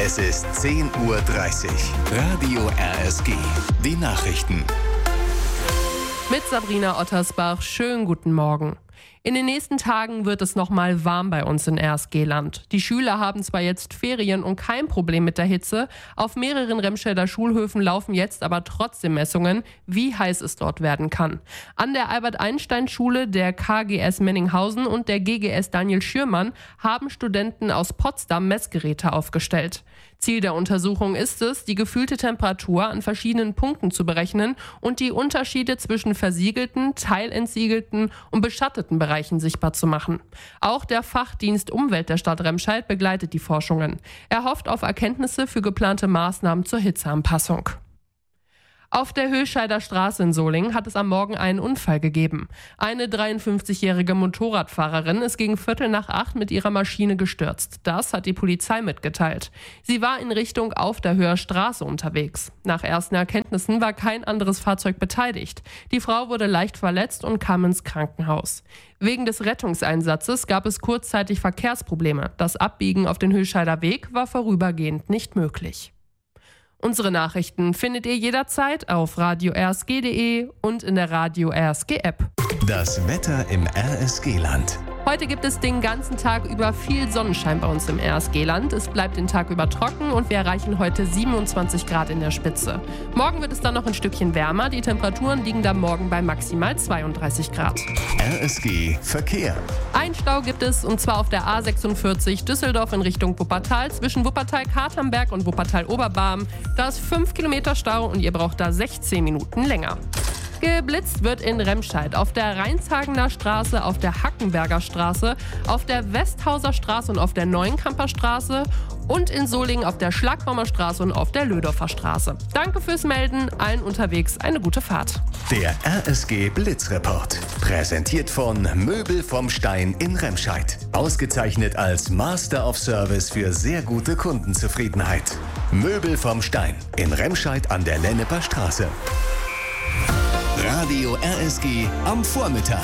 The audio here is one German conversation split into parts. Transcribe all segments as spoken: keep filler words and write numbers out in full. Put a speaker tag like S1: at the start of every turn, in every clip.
S1: Es ist zehn Uhr dreißig. Radio R S G. Die Nachrichten.
S2: Mit Sabrina Ottersbach. Schönen guten Morgen. In den nächsten Tagen wird es nochmal warm bei uns in R S G-Land. Die Schüler haben zwar jetzt Ferien und kein Problem mit der Hitze. Auf mehreren Remscheider Schulhöfen laufen jetzt aber trotzdem Messungen, wie heiß es dort werden kann. An der Albert-Einstein-Schule, der K G S Menninghausen und der G G S Daniel Schürmann haben Studenten aus Potsdam Messgeräte aufgestellt. Ziel der Untersuchung ist es, die gefühlte Temperatur an verschiedenen Punkten zu berechnen und die Unterschiede zwischen versiegelten, teilentsiegelten und beschatteten Bereichen sichtbar zu machen. Auch der Fachdienst Umwelt der Stadt Remscheid begleitet die Forschungen. Er hofft auf Erkenntnisse für geplante Maßnahmen zur Hitzeanpassung. Auf der Höscheider Straße in Solingen hat es am Morgen einen Unfall gegeben. Eine dreiundfünfzigjährige Motorradfahrerin ist gegen Viertel nach acht mit ihrer Maschine gestürzt. Das hat die Polizei mitgeteilt. Sie war in Richtung Auf der Höher Straße unterwegs. Nach ersten Erkenntnissen war kein anderes Fahrzeug beteiligt. Die Frau wurde leicht verletzt und kam ins Krankenhaus. Wegen des Rettungseinsatzes gab es kurzzeitig Verkehrsprobleme. Das Abbiegen auf den Höscheider Weg war vorübergehend nicht möglich. Unsere Nachrichten findet ihr jederzeit auf radio r s g punkt d e und in der Radio R S G App.
S1: Das Wetter im R S G-Land.
S2: Heute gibt es den ganzen Tag über viel Sonnenschein bei uns im R S G-Land. Es bleibt den Tag über trocken und wir erreichen heute siebenundzwanzig Grad in der Spitze. Morgen wird es dann noch ein Stückchen wärmer. Die Temperaturen liegen dann morgen bei maximal zweiunddreißig Grad.
S1: R S G Verkehr.
S2: Ein Stau gibt es, und zwar auf der A sechsundvierzig Düsseldorf in Richtung Wuppertal zwischen Wuppertal-Katernberg und Wuppertal-Oberbarm. Da ist fünf Kilometer Stau und ihr braucht da sechzehn Minuten länger. Geblitzt wird in Remscheid auf der Rheinshagener Straße, auf der Hackenberger Straße, auf der Westhauser Straße und auf der Neuenkamper Straße und in Solingen auf der Schlagbaumer Straße und auf der Lödorfer Straße. Danke fürs Melden, allen unterwegs eine gute Fahrt.
S1: Der R S G Blitzreport. Präsentiert von Möbel vom Stein in Remscheid. Ausgezeichnet als Master of Service für sehr gute Kundenzufriedenheit. Möbel vom Stein in Remscheid an der Lenneper Straße. Radio R S G am Vormittag.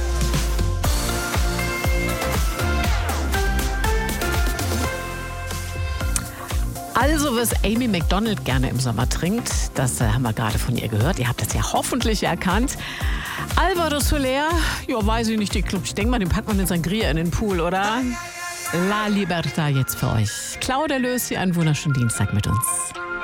S3: Also, was Amy Macdonald gerne im Sommer trinkt, das äh, haben wir gerade von ihr gehört. Ihr habt das ja hoffentlich erkannt. Alvaro Soler, ja, weiß ich nicht, die Club. Ich denke mal, den packt man in Sangria in den Pool, oder? La Libertad jetzt für euch. Claudia Lösi, einen wunderschönen Dienstag mit uns.